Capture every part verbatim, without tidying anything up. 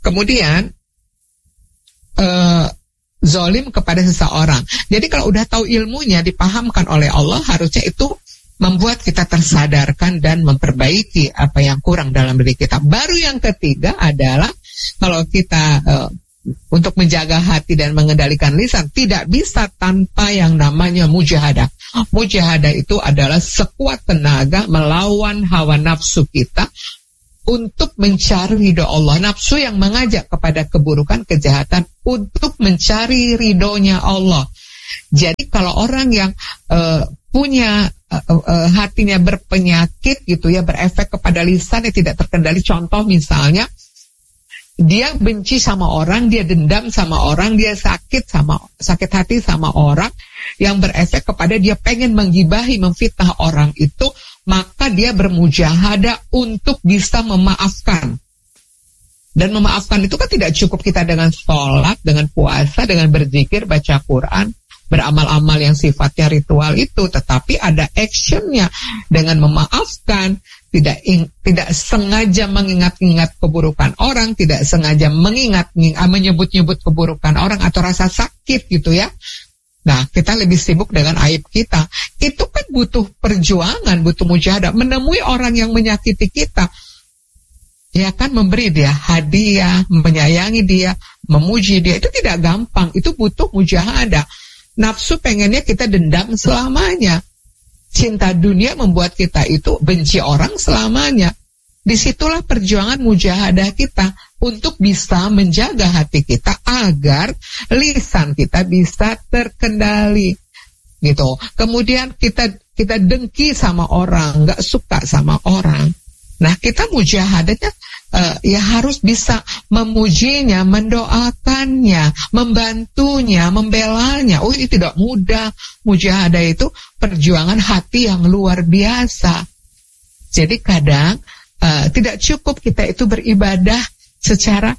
Kemudian uh, zolim kepada seseorang. Jadi kalau udah tahu ilmunya, dipahamkan oleh Allah, harusnya itu membuat kita tersadarkan dan memperbaiki apa yang kurang dalam diri kita. Baru yang ketiga adalah kalau kita uh, untuk menjaga hati dan mengendalikan lisan, tidak bisa tanpa yang namanya mujahadah. Mujahadah itu adalah sekuat tenaga melawan hawa nafsu kita untuk mencari ridho Allah. Nafsu yang mengajak kepada keburukan, kejahatan, untuk mencari ridhonya Allah. Jadi kalau orang yang uh, punya uh, uh, hatinya berpenyakit gitu ya, berefek kepada lisan yang tidak terkendali. Contoh misalnya, dia benci sama orang, dia dendam sama orang, dia sakit sama sakit hati sama orang, yang berefek kepada dia pengen menggibahi, memfitnah orang itu, maka dia bermujahadah untuk bisa memaafkan. Dan memaafkan itu kan tidak cukup kita dengan sholat, dengan puasa, dengan berzikir, baca Quran, beramal-amal yang sifatnya ritual itu, tetapi ada actionnya dengan memaafkan. Tidak ing, tidak sengaja mengingat-ingat keburukan orang, tidak sengaja mengingat menyebut-nyebut keburukan orang atau rasa sakit gitu ya. Nah, kita lebih sibuk dengan aib kita. Itu kan butuh perjuangan, butuh mujahadah. Menemui orang yang menyakiti kita, ya kan, memberi dia hadiah, menyayangi dia, memuji dia, itu tidak gampang. Itu butuh mujahadah. Nafsu pengennya kita dendam selamanya. Cinta dunia membuat kita itu benci orang selamanya. Disitulah perjuangan mujahadah kita untuk bisa menjaga hati kita agar lisan kita bisa terkendali, gitu. Kemudian kita kita dengki sama orang, nggak suka sama orang. Nah, kita mujahadahnya uh, ya harus bisa memujinya, mendoakannya, membantunya, membelanya. Oh, ini tidak mudah. Mujahadah itu perjuangan hati yang luar biasa. Jadi kadang uh, tidak cukup kita itu beribadah secara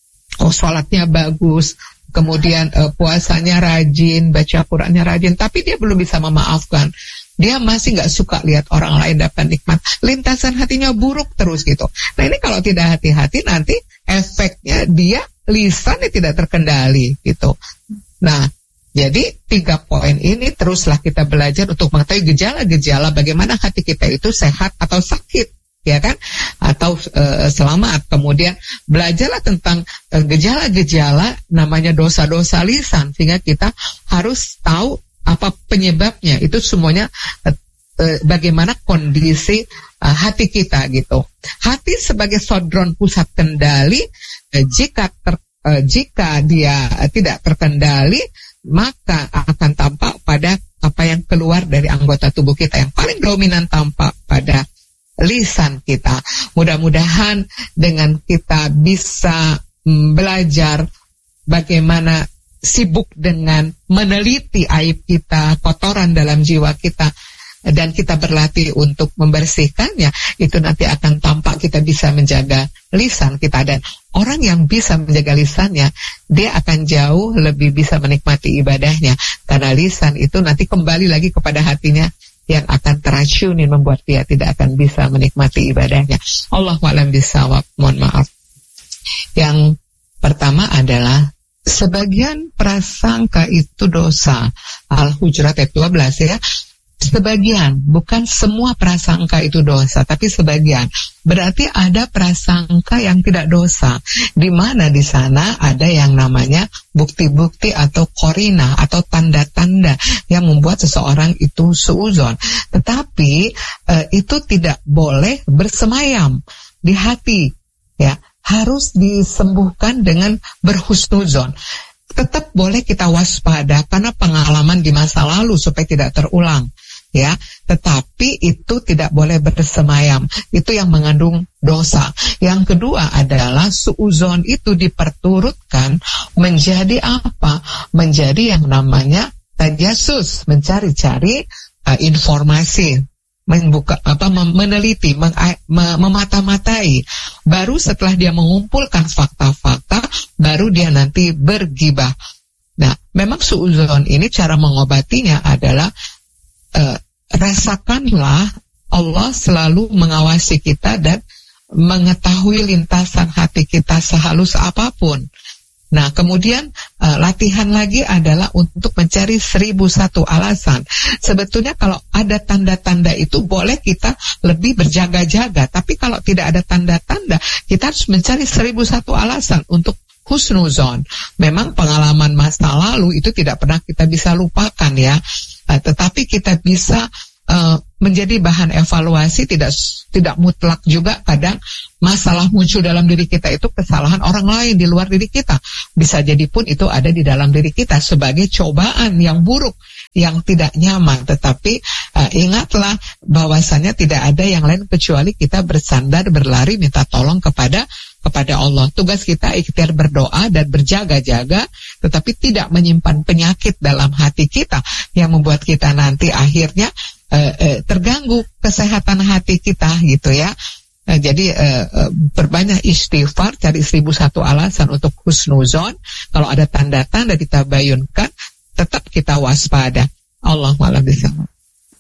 oh sholatnya bagus, kemudian uh, puasanya rajin, baca Qurannya rajin, tapi dia belum bisa memaafkan. Dia masih nggak suka lihat orang lain dapat nikmat. Lintasan hatinya buruk terus gitu. Nah, ini kalau tidak hati-hati nanti efeknya dia lisannya tidak terkendali gitu. Nah, jadi tiga poin ini teruslah kita belajar untuk mengetahui gejala-gejala bagaimana hati kita itu sehat atau sakit, ya kan? Atau e, selamat. Kemudian belajarlah tentang e, gejala-gejala namanya dosa-dosa lisan, sehingga kita harus tahu apa penyebabnya. Itu semuanya e, e, bagaimana kondisi e, hati kita gitu. Hati sebagai sodron pusat kendali, e, jika ter, e, jika dia e, tidak terkendali, maka akan tampak pada apa yang keluar dari anggota tubuh kita. Yang paling dominan tampak pada lisan kita. Mudah-mudahan dengan kita bisa mm, belajar bagaimana sibuk dengan meneliti aib kita, kotoran dalam jiwa kita, dan kita berlatih untuk membersihkannya, itu nanti akan tampak kita bisa menjaga lisan kita. Dan orang yang bisa menjaga lisannya, dia akan jauh lebih bisa menikmati ibadahnya, karena lisan itu nanti kembali lagi kepada hatinya yang akan teracunin, membuat dia tidak akan bisa menikmati ibadahnya. Allahu a'lam bishawab. Mohon maaf. Yang pertama adalah sebagian prasangka itu dosa. Al-Hujurat ayat dua belas ya. Sebagian, bukan semua prasangka itu dosa, tapi sebagian. Berarti ada prasangka yang tidak dosa, di mana di sana ada yang namanya bukti-bukti atau korina atau tanda-tanda yang membuat seseorang itu suudzon. Tetapi eh, itu tidak boleh bersemayam di hati, ya. Harus disembuhkan dengan berhusnuzon. Tetap boleh kita waspada karena pengalaman di masa lalu supaya tidak terulang, ya. Tetapi itu tidak boleh bersemayam. Itu yang mengandung dosa. Yang kedua adalah suudzon itu diperturutkan menjadi apa? Menjadi yang namanya tajassus, mencari-cari uh, informasi, membuka apa meneliti, mem, memata-matai. Baru setelah dia mengumpulkan fakta-fakta, baru dia nanti bergibah. Nah, memang suudzon ini cara mengobatinya adalah uh, rasakanlah Allah selalu mengawasi kita dan mengetahui lintasan hati kita sehalus apapun. Nah, kemudian uh, latihan lagi adalah untuk mencari seribu satu alasan. Sebetulnya kalau ada tanda-tanda itu boleh kita lebih berjaga-jaga. Tapi kalau tidak ada tanda-tanda, kita harus mencari seribu satu alasan untuk husnuzon. Memang pengalaman masa lalu itu tidak pernah kita bisa lupakan ya. Uh, tetapi kita bisa uh, menjadi bahan evaluasi, tidak tidak mutlak juga. Kadang masalah muncul dalam diri kita itu kesalahan orang lain di luar diri kita. Bisa jadi pun itu ada di dalam diri kita sebagai cobaan yang buruk, yang tidak nyaman. Tetapi uh, ingatlah bahwasanya tidak ada yang lain kecuali kita bersandar, berlari, minta tolong kepada kepada Allah. Tugas kita ikhtiar berdoa dan berjaga-jaga, tetapi tidak menyimpan penyakit dalam hati kita yang membuat kita nanti akhirnya uh, uh, terganggu kesehatan hati kita gitu ya. Nah, jadi uh, uh, perbanyak istighfar, cari seribu satu alasan untuk husnuzon. Kalau ada tanda-tanda ditabayunkan, tetap kita waspada. Allahu a'lam bishawab.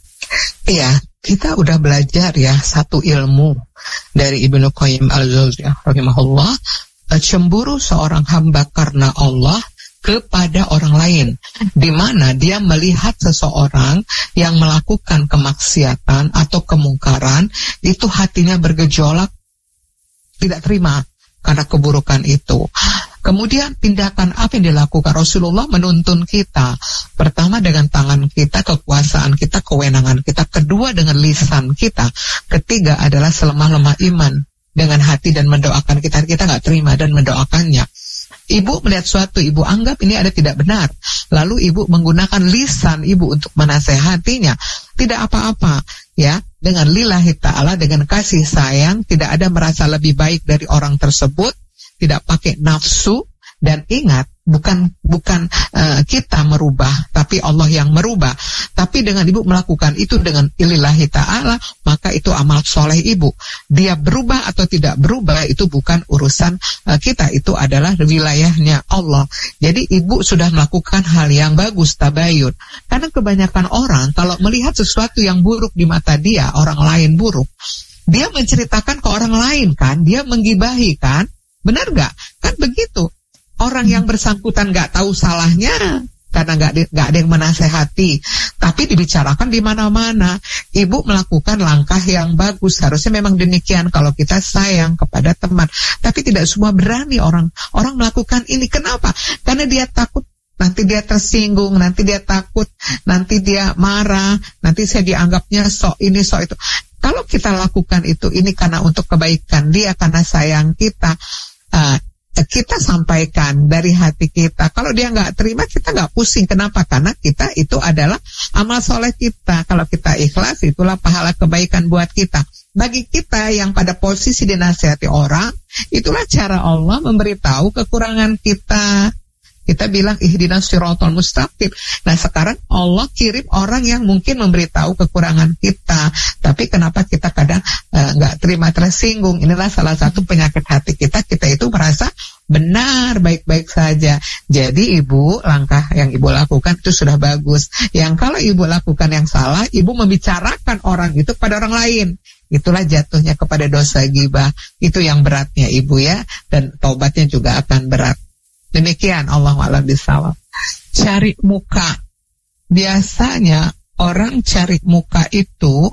Iya, kita udah belajar ya satu ilmu dari Ibnu Qayyim al-Jauziyah rahimahullah, cemburu seorang hamba karena Allah kepada orang lain, di mana dia melihat seseorang yang melakukan kemaksiatan atau kemungkaran, itu hatinya bergejolak, tidak terima karena keburukan itu. Kemudian tindakan apa yang dilakukan? Rasulullah menuntun kita, pertama dengan tangan kita, kekuasaan kita, kewenangan kita, kedua dengan lisan kita, ketiga adalah selemah-lemah iman dengan hati dan mendoakan kita. Kita nggak terima dan mendoakannya. Ibu melihat suatu, ibu anggap ini ada tidak benar, lalu ibu menggunakan lisan ibu untuk menasehatinya, tidak apa-apa ya, dengan lillahi ta'ala, dengan kasih sayang, tidak ada merasa lebih baik dari orang tersebut, tidak pakai nafsu. Dan ingat, bukan bukan uh, kita merubah, tapi Allah yang merubah. Tapi dengan ibu melakukan itu dengan lillahi ta'ala, maka itu amal soleh ibu. Dia berubah atau tidak berubah itu bukan urusan uh, kita, itu adalah wilayahnya Allah. Jadi ibu sudah melakukan hal yang bagus, tabayun. Karena kebanyakan orang kalau melihat sesuatu yang buruk di mata dia, orang lain buruk, dia menceritakan ke orang lain kan, dia menggibahi kan. Benar gak? Kan begitu. Orang yang bersangkutan gak tahu salahnya karena gak, gak ada yang menasehati, tapi dibicarakan di mana-mana. Ibu melakukan langkah yang bagus, harusnya memang demikian kalau kita sayang kepada teman. Tapi tidak semua berani orang orang melakukan ini. Kenapa? Karena dia takut nanti dia tersinggung, nanti dia takut, nanti dia marah, nanti saya dianggapnya sok ini sok itu. Kalau kita lakukan itu, ini karena untuk kebaikan dia, karena sayang kita, uh, kita sampaikan dari hati kita. Kalau dia nggak terima, kita nggak pusing. Kenapa? Karena kita itu adalah amal soleh kita. Kalau kita ikhlas, itulah pahala kebaikan buat kita. Bagi kita yang pada posisi dinasihati orang, itulah cara Allah memberitahu kekurangan kita. Kita bilang ihdinas siratal mustaqim. Nah sekarang Allah kirim orang yang mungkin memberitahu kekurangan kita. Tapi kenapa kita kadang nggak uh, terima, tersinggung? Inilah salah satu penyakit hati kita. Kita itu merasa benar, baik-baik saja. Jadi ibu, langkah yang ibu lakukan itu sudah bagus. Yang kalau ibu lakukan yang salah, ibu membicarakan orang itu pada orang lain. Itulah jatuhnya kepada dosa ghibah. Itu yang beratnya ibu ya. Dan taubatnya juga akan berat. Demikian, Allahu a'lam bishawab. Cari muka. Biasanya orang cari muka itu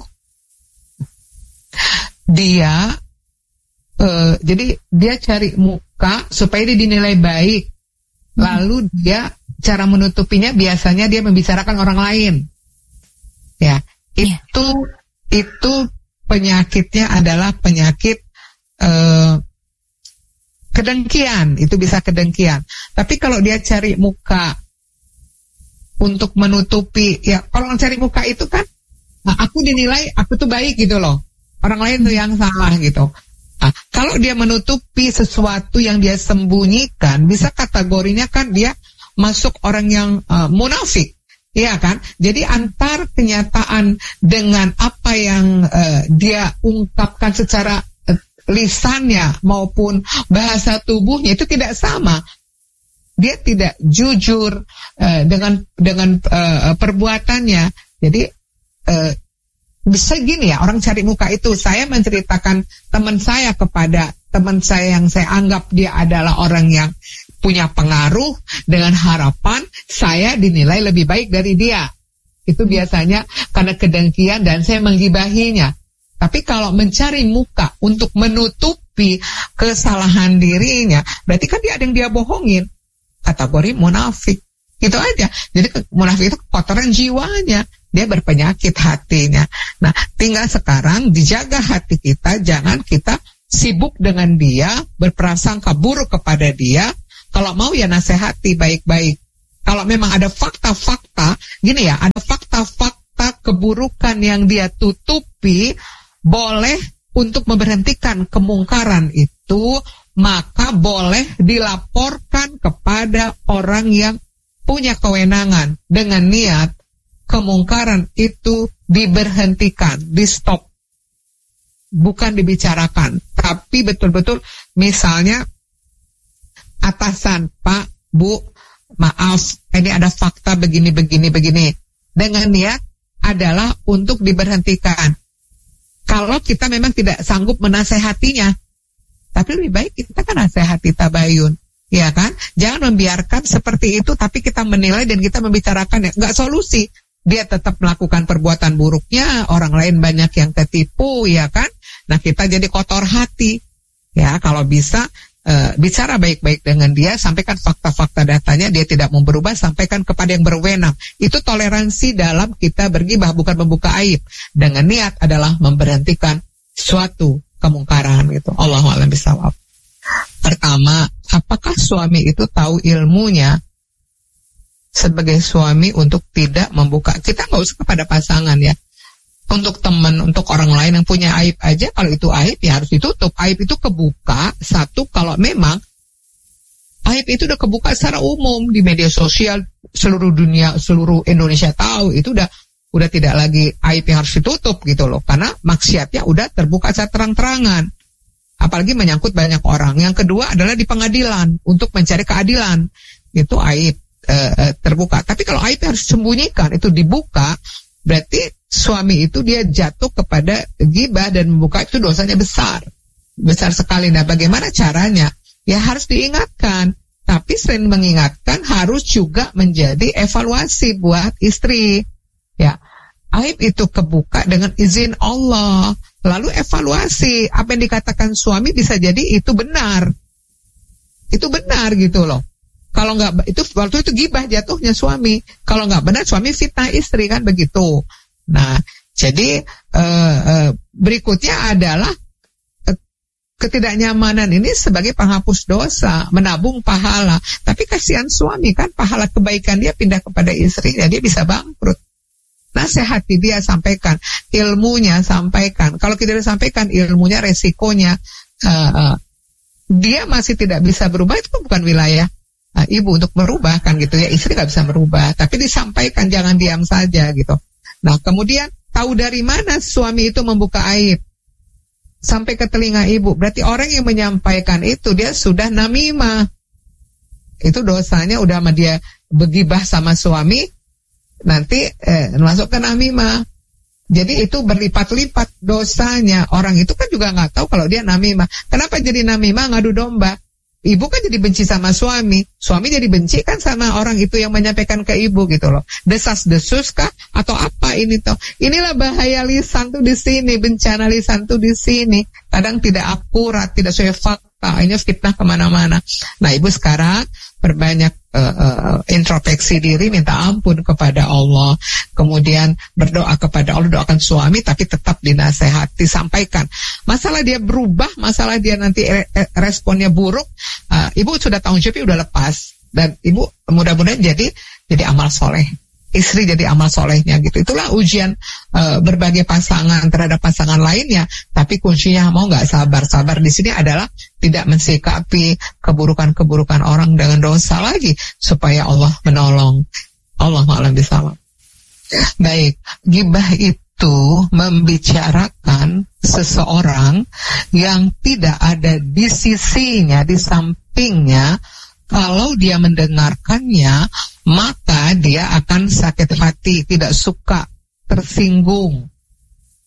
dia uh, jadi dia cari muka supaya dia dinilai baik. Lalu dia cara menutupinya biasanya dia membicarakan orang lain. Ya, itu itu penyakitnya adalah penyakit uh, kedengkian, itu bisa kedengkian. Tapi kalau dia cari muka untuk menutupi, ya kalau cari muka itu kan, nah, aku dinilai, aku tuh baik gitu loh. Orang lain tuh yang salah gitu. Nah, kalau dia menutupi sesuatu yang dia sembunyikan, bisa kategorinya kan dia masuk orang yang uh, munafik. Iya kan? Jadi antar kenyataan dengan apa yang uh, dia ungkapkan secara lisannya maupun bahasa tubuhnya itu tidak sama. Dia tidak jujur uh, dengan dengan uh, perbuatannya. Jadi uh, bisa gini ya, orang cari muka itu, saya menceritakan teman saya kepada teman saya yang saya anggap dia adalah orang yang punya pengaruh, dengan harapan saya dinilai lebih baik dari dia. Itu biasanya karena kedengkian dan saya menggibahinya. Tapi kalau mencari muka untuk menutupi kesalahan dirinya, berarti kan dia ada yang dia bohongin. Kategori munafik. Itu aja. Jadi munafik itu kotoran jiwanya. Dia berpenyakit hatinya. Nah, tinggal sekarang dijaga hati kita, jangan kita sibuk dengan dia, berprasangka buruk kepada dia. Kalau mau ya nasihati baik-baik. Kalau memang ada fakta-fakta, gini ya, ada fakta-fakta keburukan yang dia tutupi, boleh untuk memberhentikan kemungkaran itu, maka boleh dilaporkan kepada orang yang punya kewenangan dengan niat kemungkaran itu diberhentikan, di stop, bukan dibicarakan, tapi betul-betul misalnya atasan, Pak, Bu, maaf, ini ada fakta begini, begini, begini, dengan niat adalah untuk diberhentikan. Kalau kita memang tidak sanggup menasehatinya, tapi lebih baik kita kan nasehati tabayun, ya kan? Jangan membiarkan seperti itu, tapi kita menilai dan kita membicarakan, ya nggak solusi. Dia tetap melakukan perbuatan buruknya, orang lain banyak yang tertipu, ya kan? Nah, kita jadi kotor hati. Ya, kalau bisa e, bicara baik-baik dengan dia, sampaikan fakta-fakta datanya, dia tidak mau berubah, sampaikan kepada yang berwenang. Itu toleransi dalam kita bergibah, bukan membuka aib. Dengan niat adalah memberhentikan suatu kemungkaran gitu. Allahu a'lam bishawab. Pertama, apakah suami itu tahu ilmunya sebagai suami untuk tidak membuka? Kita nggak usah kepada pasangan ya, untuk teman, untuk orang lain yang punya aib aja, kalau itu aib ya harus ditutup. Aib itu kebuka, satu kalau memang aib itu udah kebuka secara umum di media sosial, seluruh dunia, seluruh Indonesia tahu, itu udah udah tidak lagi aib yang harus ditutup gitu loh, karena maksiatnya udah terbuka secara terang-terangan, apalagi menyangkut banyak orang. Yang kedua adalah di pengadilan untuk mencari keadilan, itu aib Uh, terbuka. Tapi kalau aib harus disembunyikan, itu dibuka, berarti suami itu dia jatuh kepada ghibah dan membuka, itu dosanya besar, besar sekali. Nah, bagaimana caranya? Ya harus diingatkan, tapi selain mengingatkan harus juga menjadi evaluasi buat istri. Ya, aib itu kebuka dengan izin Allah, lalu evaluasi apa yang dikatakan suami bisa jadi itu benar, itu benar gitu loh. Kalau nggak, itu waktu itu gibah jatuhnya suami. Kalau nggak benar, suami fitnah istri, kan begitu. Nah, jadi uh, uh, berikutnya adalah uh, ketidaknyamanan ini sebagai penghapus dosa, menabung pahala. Tapi kasihan suami kan, pahala kebaikan dia pindah kepada istrinya, dia bisa bangkrut. Nasihati dia, sampaikan ilmunya, sampaikan. Kalau tidak disampaikan ilmunya, resikonya uh, uh, dia masih tidak bisa berubah, itu bukan wilayah Nah, ibu untuk merubah kan gitu ya, istri gak bisa merubah, tapi disampaikan, jangan diam saja gitu. Nah, kemudian tahu dari mana suami itu membuka aib sampai ke telinga ibu, berarti orang yang menyampaikan itu dia sudah namimah, itu dosanya udah sama dia begibah sama suami, nanti eh, masuk ke namimah. Jadi itu berlipat-lipat dosanya. Orang itu kan juga gak tahu kalau dia namimah. Kenapa jadi namimah? Ngadu domba. Ibu kan jadi benci sama suami, suami jadi benci kan sama orang itu yang menyampaikan ke ibu gitu loh. Desas-desus kah atau apa ini toh? Inilah bahaya lisan tuh di sini, bencana lisan tuh di sini. Kadang tidak akurat, tidak sesuai fakta, ini fitnah kemana-mana. Nah, ibu sekarang perbanyak uh, uh, introspeksi diri, minta ampun kepada Allah, kemudian berdoa kepada Allah, doakan suami, tapi tetap dinasehati, sampaikan. Masalah dia berubah, masalah dia nanti responnya buruk, uh, ibu sudah tanggung jawabnya udah lepas, dan ibu mudah-mudahan jadi jadi amal soleh, istri jadi amal solehnya gitu. Itulah ujian uh, berbagai pasangan terhadap pasangan lainnya. Tapi kuncinya mau nggak sabar. Sabar di sini adalah tidak mensikapi keburukan-keburukan orang dengan dosa lagi, supaya Allah menolong. Allahu a'lam bishawab. Baik, ghibah itu membicarakan seseorang yang tidak ada di sisinya, di sampingnya. Kalau dia mendengarkannya, maka dia akan sakit hati, tidak suka, tersinggung.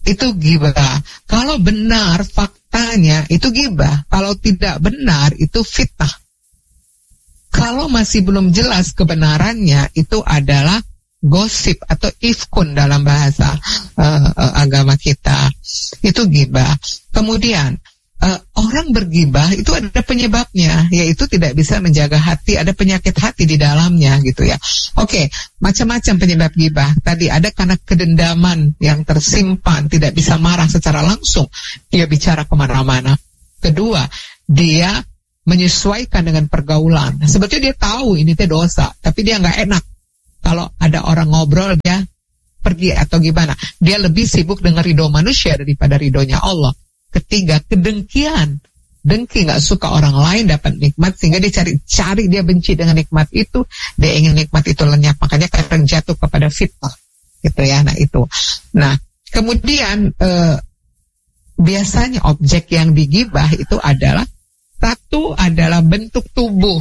itu ghibah. Kalau benar faktanya itu ghibah. Kalau tidak benar itu fitnah. Kalau masih belum jelas kebenarannya itu adalah gosip atau ifkun dalam bahasa uh, uh, agama kita. Itu ghibah. Kemudian uh, orang berghibah itu ada penyebabnya, yaitu tidak bisa menjaga hati, ada penyakit hati di dalamnya gitu ya. Oke, macam-macam penyebab ghibah. Tadi ada karena kedendaman yang tersimpan, tidak bisa marah secara langsung, dia bicara kemana-mana. Kedua, dia menyesuaikan dengan pergaulan. Sebetulnya dia tahu ini teh dosa, tapi dia nggak enak kalau ada orang ngobrol dia pergi atau gimana. Dia lebih sibuk dengan ridho manusia daripada ridhonya Allah. Ketiga, kedengkian. Dengki, nggak suka orang lain dapat nikmat sehingga dia cari-cari, dia benci dengan nikmat itu, dia ingin nikmat itu lenyap, makanya kadang jatuh kepada fitnah gitu ya. Nah itu. Nah kemudian eh, biasanya objek yang digibah itu adalah satu adalah bentuk tubuh.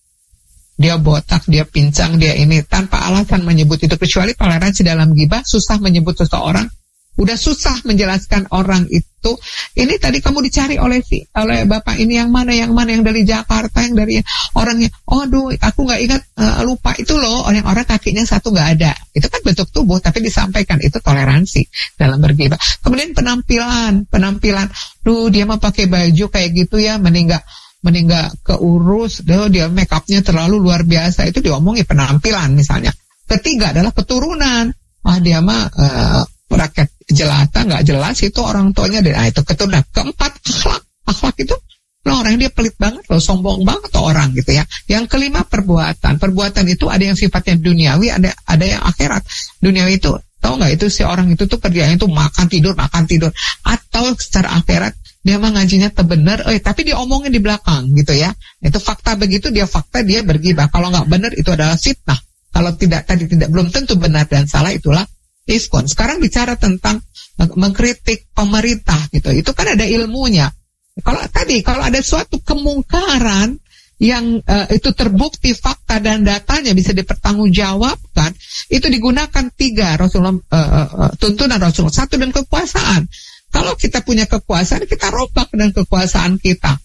Dia botak, dia pincang, dia ini tanpa alasan menyebut itu, kecuali toleransi dalam gibah susah menyebut seseorang. Udah susah menjelaskan orang itu. Ini tadi kamu dicari oleh si, oleh bapak ini yang mana, yang mana, yang dari Jakarta, yang dari orangnya. Oh, aduh, aku nggak ingat, uh, lupa itu loh. Orang-orang kakinya satu nggak ada. Itu kan bentuk tubuh, tapi disampaikan itu toleransi dalam bergibah. Kemudian penampilan, penampilan. Duh, dia mah pakai baju kayak gitu ya, mending nggak, mending nggak keurus. Duh, dia make upnya terlalu luar biasa. Itu diomongi penampilan misalnya. Ketiga adalah keturunan. Ah, dia mah uh, rakyat jelata, nggak jelas itu orang tuanya. Nah itu keturunan. Keempat, akhlak. Akhlak itu loh, orang dia pelit banget loh, sombong banget tuh orang gitu ya. Yang kelima, perbuatan. Perbuatan itu ada yang sifatnya duniawi, ada ada yang akhirat. Duniawi itu, tahu nggak, itu si orang itu tuh kerjanya itu makan tidur, makan tidur. Atau secara akhirat dia mah ngajinya terbener, eh tapi dia omongin di belakang gitu ya. Itu fakta begitu, dia fakta, dia bergibah. Kalau nggak benar itu adalah fitnah. Kalau tidak tadi tidak belum tentu benar dan salah, itulah iskon. Sekarang bicara tentang mengkritik pemerintah gitu, itu kan ada ilmunya. Kalau tadi kalau ada suatu kemungkaran yang uh, itu terbukti fakta dan datanya bisa dipertanggungjawabkan, itu digunakan tiga Rasulullah, uh, uh, tuntunan Rasulullah. Satu, dan kekuasaan. Kalau kita punya kekuasaan, kita rombak dengan kekuasaan kita.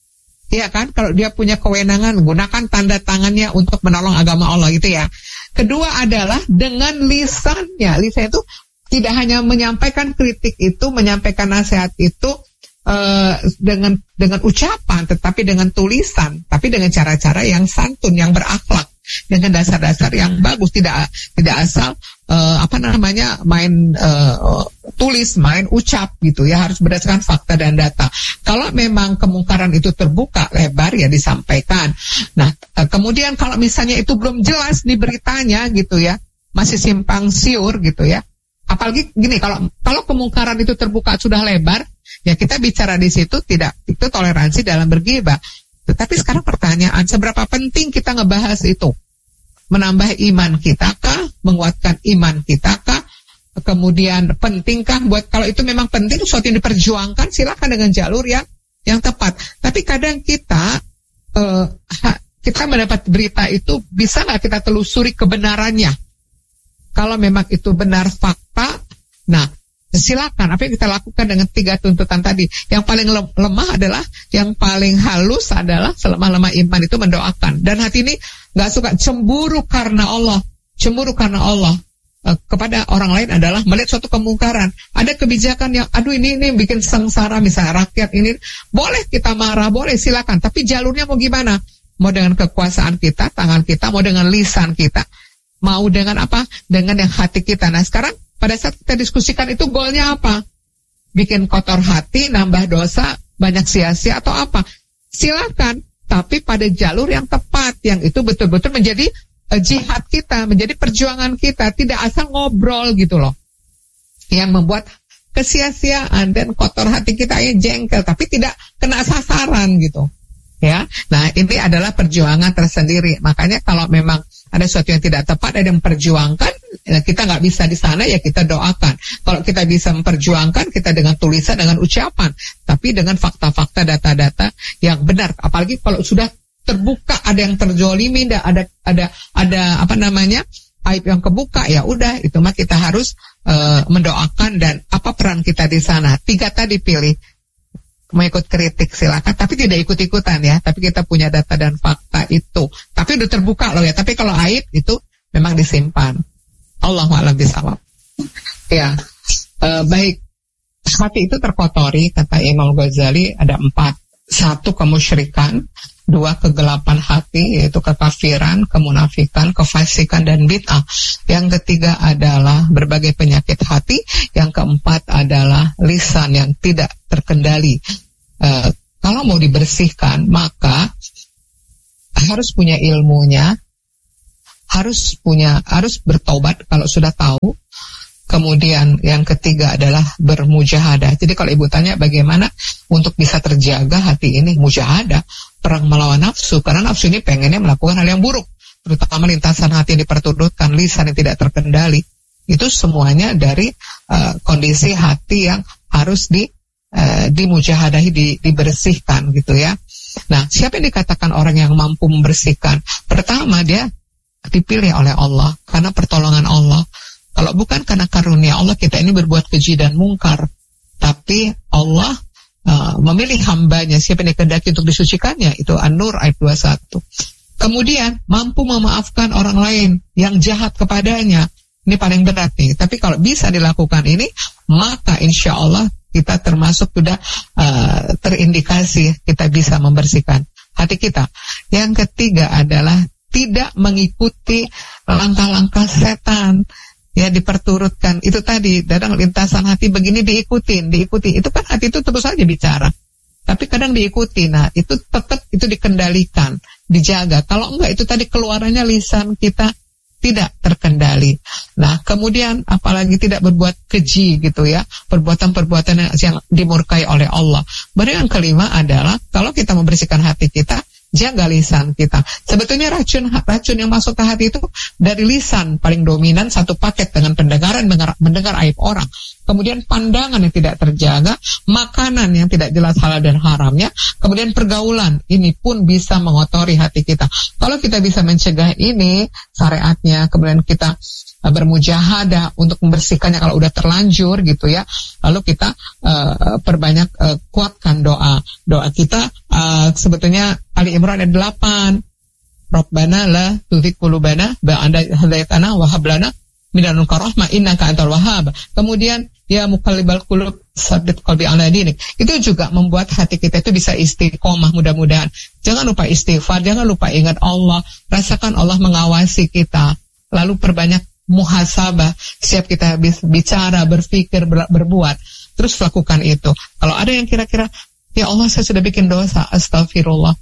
Iya kan? Kalau dia punya kewenangan, gunakan tanda tangannya untuk menolong agama Allah gitu ya. Kedua adalah dengan lisannya. Lisan itu tidak hanya menyampaikan kritik itu, menyampaikan nasihat itu uh, dengan dengan ucapan, tetapi dengan tulisan, tapi dengan cara-cara yang santun, yang berakhlak, dengan dasar-dasar yang bagus, tidak tidak asal uh, apa namanya main uh, tulis, main ucap gitu ya, harus berdasarkan fakta dan data. Kalau memang kemungkaran itu terbuka lebar ya disampaikan. Nah, uh, kemudian kalau misalnya itu belum jelas di beritanya gitu ya, masih simpang siur gitu ya. Apalagi gini, kalau kalau kemungkaran itu terbuka sudah lebar, ya kita bicara di situ tidak, itu toleransi dalam bergibah. Tetapi sekarang pertanyaan, seberapa penting kita ngebahas itu? Menambah iman kita kah? Menguatkan iman kita kah? Kemudian pentingkah buat, kalau itu memang penting, sesuatu yang diperjuangkan, silakan dengan jalur yang yang tepat. Tapi kadang kita uh, kita mendapat berita itu, bisa nggak kita telusuri kebenarannya? Kalau memang itu benar fakta, nah silakan. Apa yang kita lakukan dengan tiga tuntutan tadi? Yang paling lemah adalah, yang paling halus adalah selemah-lemah iman itu mendoakan. Dan hati ini nggak suka cemburu karena Allah, cemburu karena Allah e, kepada orang lain adalah melihat suatu kemungkaran. Ada kebijakan yang, aduh ini ini bikin sengsara misalnya rakyat ini, boleh kita marah, boleh silakan. Tapi jalurnya mau gimana? Mau dengan kekuasaan kita, tangan kita, mau dengan lisan kita, mau dengan apa? Dengan yang hati kita. Nah sekarang pada saat kita diskusikan itu goalnya apa? Bikin kotor hati, nambah dosa, banyak sia-sia atau apa? Silakan, tapi pada jalur yang tepat, yang itu betul-betul menjadi uh, jihad kita, menjadi perjuangan kita, tidak asal ngobrol gitu loh, yang membuat kesia-siaan dan kotor hati kita yang jengkel, tapi tidak kena sasaran gitu. Ya, nah ini adalah perjuangan tersendiri. Makanya kalau memang ada sesuatu yang tidak tepat, ada yang memperjuangkan, kita nggak bisa di sana, ya kita doakan. Kalau kita bisa memperjuangkan, kita dengan tulisan, dengan ucapan, tapi dengan fakta-fakta, data-data yang benar. Apalagi kalau sudah terbuka ada yang terzolimi, ada ada ada apa namanya aib yang kebuka, ya udah, itu mah kita harus uh, mendoakan. Dan apa peran kita di sana? Tiga tadi pilih. Mau ikut kritik silakan, tapi tidak ikut-ikutan ya. Tapi kita punya data dan fakta itu. Tapi udah terbuka loh ya. Tapi kalau aib itu memang disimpan. Allahu a'lam bishawab. Ya, uh, baik. Hati itu terkotori, kata Imam Ghazali, ada empat. Satu, kemusyrikan. Dua, kegelapan hati, yaitu kekafiran, kemunafikan, kefasikan, dan bid'ah. Yang ketiga adalah berbagai penyakit hati. Yang keempat adalah lisan yang tidak terkendali. Uh, kalau mau dibersihkan, maka harus punya ilmunya, harus punya, harus bertobat kalau sudah tahu. Kemudian yang ketiga adalah bermujahadah. Jadi kalau ibu tanya bagaimana untuk bisa terjaga hati ini, mujahadah, perang melawan nafsu. Karena nafsu ini pengennya melakukan hal yang buruk, terutama lintasan hati yang diperturutkan, lisan yang tidak terkendali. Itu semuanya dari uh, kondisi hati yang harus di uh, dimujahadahi, di, dibersihkan gitu ya. Nah, siapa yang dikatakan orang yang mampu membersihkan? Pertama, dia dipilih oleh Allah karena pertolongan Allah. Kalau bukan karena karunia Allah, kita ini berbuat keji dan mungkar. Tapi Allah uh, memilih hambanya, siapa yang dikehendaki untuk disucikannya. Itu An-Nur ayat dua puluh satu. Kemudian mampu memaafkan orang lain yang jahat kepadanya. Ini paling berat nih. Tapi kalau bisa dilakukan ini, maka insya Allah kita termasuk sudah uh, terindikasi kita bisa membersihkan hati kita. Yang ketiga adalah tidak mengikuti langkah-langkah setan. Ya, diperturutkan. Itu tadi, kadang lintasan hati begini diikutin, diikuti. Itu kan hati itu terus saja bicara. Tapi kadang diikuti. Nah, itu tetap itu dikendalikan, dijaga. Kalau enggak, itu tadi keluarannya lisan kita tidak terkendali. Nah, kemudian apalagi tidak berbuat keji gitu ya. Perbuatan-perbuatan yang dimurkai oleh Allah. Baru yang kelima adalah, kalau kita membersihkan hati kita, jaga lisan kita. Sebetulnya racun racun yang masuk ke hati itu dari lisan paling dominan, satu paket dengan pendengaran, mendengar, mendengar aib orang. Kemudian pandangan yang tidak terjaga, makanan yang tidak jelas halal dan haramnya, kemudian pergaulan ini pun bisa mengotori hati kita. Kalau kita bisa mencegah ini syariatnya, kemudian kita bermujahadah untuk membersihkannya kalau udah terlanjur gitu ya. Lalu kita uh, perbanyak uh, kuatkan doa. Doa kita uh, sebetulnya Ali Imran ayat delapan. Rabbana la tuzigh qulubana ba'da idh hadaytana wa hab lana min ladunka rahmah innaka antal wahhab. Kemudian ya muqallibal qulub tsabbit qalbi ala dinik. Itu juga membuat hati kita itu bisa istiqomah mudah-mudahan. Jangan lupa istighfar, jangan lupa ingat Allah, rasakan Allah mengawasi kita. Lalu perbanyak muhasabah, siap kita bicara, berpikir, ber, berbuat, terus lakukan itu. Kalau ada yang kira-kira, ya Allah saya sudah bikin dosa, astagfirullah.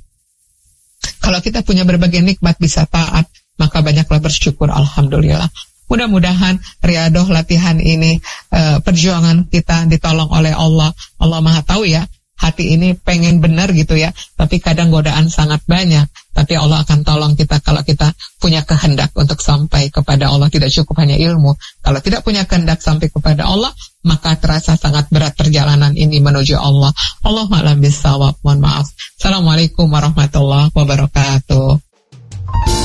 Kalau kita punya berbagai nikmat bisa taat, maka banyaklah bersyukur, alhamdulillah. Mudah-mudahan riadoh latihan ini, uh, perjuangan kita ditolong oleh Allah. Allah Maha tahu ya, hati ini pengen benar gitu ya, tapi kadang godaan sangat banyak. Tapi Allah akan tolong kita kalau kita punya kehendak untuk sampai kepada Allah. Tidak cukup hanya ilmu. Kalau tidak punya kehendak sampai kepada Allah, maka terasa sangat berat perjalanan ini menuju Allah. Allahu a'lam bishawab. Mohon maaf. Assalamualaikum warahmatullahi wabarakatuh.